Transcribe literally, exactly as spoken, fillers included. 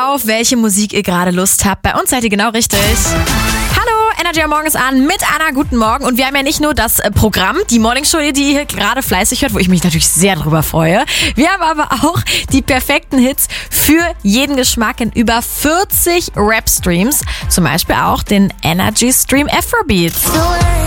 auf welche Musik ihr gerade Lust habt. Bei uns seid ihr genau richtig. Hallo, Energy am Morgen ist an mit Anna, guten Morgen. Und wir haben ja nicht nur das äh, Programm, die Morningshow, die ihr hier gerade fleißig hört, wo ich mich natürlich sehr drüber freue. Wir haben aber auch die perfekten Hits für jeden Geschmack in über vierzig Rap-Streams. Zum Beispiel auch den Energy Stream Afrobeat.